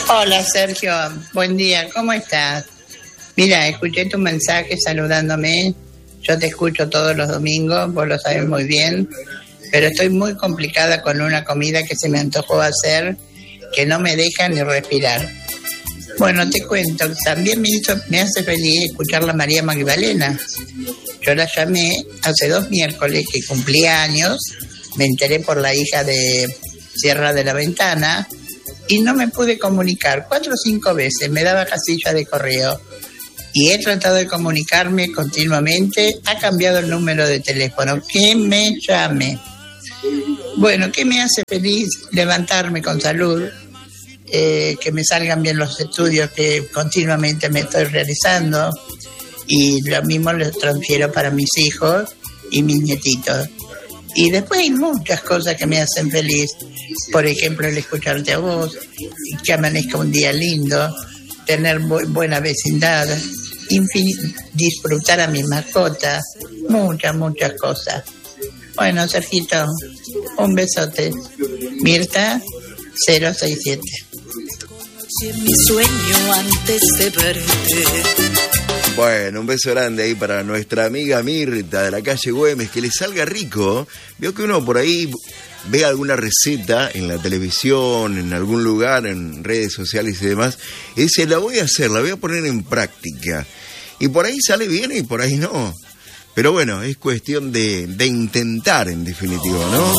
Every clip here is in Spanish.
Hola Sergio, buen día, ¿cómo estás? Mira, escuché tu mensaje saludándome. Yo te escucho todos los domingos, vos lo sabes muy bien, pero estoy muy complicada con una comida que se me antojó hacer, que no me deja ni respirar. Bueno, te cuento, también me hace feliz escuchar a María Magdalena. Yo la llamé hace 2 miércoles que cumplía años, me enteré por la hija de Sierra de la Ventana y no me pude comunicar. 4 o 5 veces me daba casilla de correo y he tratado de comunicarme continuamente. Ha cambiado el número de teléfono, que me llame. Bueno, ¿qué me hace feliz? Levantarme con salud, que me salgan bien los estudios que continuamente me estoy realizando, y lo mismo lo transfiero para mis hijos y mis nietitos. Y después hay muchas cosas que me hacen feliz, por ejemplo el escucharte a vos, que amanezca un día lindo, tener buena vecindad, disfrutar a mis mascotas, muchas cosas. Bueno, Sergito, un besote. Mirta 067. Mi sueño antes de verte. Bueno, un beso grande ahí para nuestra amiga Mirta de la calle Güemes, que le salga rico. Veo que uno por ahí ve alguna receta en la televisión, en algún lugar, en redes sociales y demás, y dice, la voy a hacer, la voy a poner en práctica. Y por ahí sale bien y por ahí no. Pero bueno, es cuestión de intentar, en definitiva, ¿no?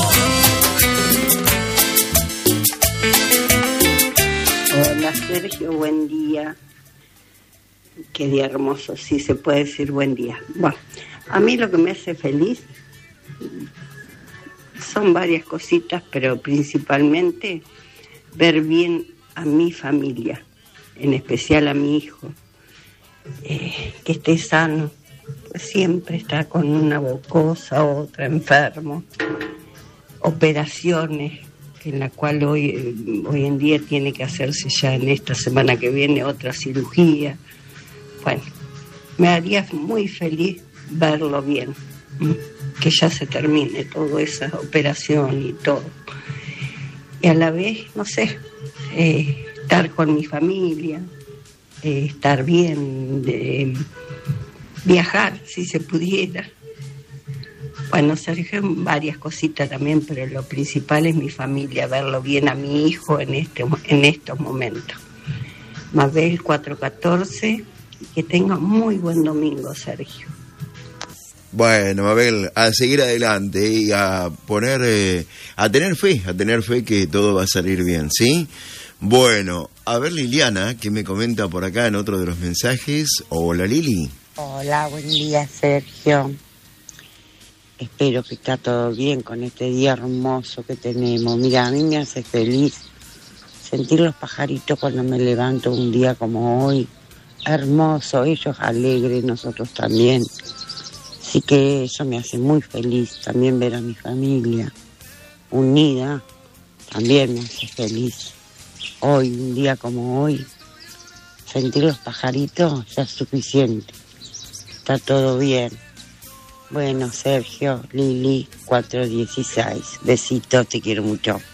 Hola Sergio, buen día. Qué día hermoso, sí se puede decir buen día. Bueno, a mí lo que me hace feliz son varias cositas, pero principalmente ver bien a mi familia, en especial a mi hijo, que esté sano. Pues siempre está con una cosa, otra, enfermo, operaciones, en la cual hoy en día tiene que hacerse ya en esta semana que viene otra cirugía. Bueno, me haría muy feliz verlo bien, que ya se termine toda esa operación y todo. Y a la vez, no sé, estar con mi familia, estar bien, viajar si se pudiera. Bueno, Sergio, varias cositas también, pero lo principal es mi familia, verlo bien a mi hijo en estos momentos. Mabel 414, que tenga muy buen domingo, Sergio. Bueno, Mabel, a seguir adelante y a tener fe que todo va a salir bien, ¿sí? Bueno, a ver Liliana, que me comenta por acá en otro de los mensajes. Hola Lili. Hola, buen día Sergio. Espero que está todo bien con este día hermoso que tenemos. Mira, a mí me hace feliz sentir los pajaritos cuando me levanto un día como hoy. Hermoso, ellos alegres, nosotros también. Así que eso me hace muy feliz. También ver a mi familia unida también me hace feliz. Hoy, un día como hoy, sentir los pajaritos ya es suficiente. Está todo bien. Bueno, Sergio, Lili 416. Besitos, te quiero mucho.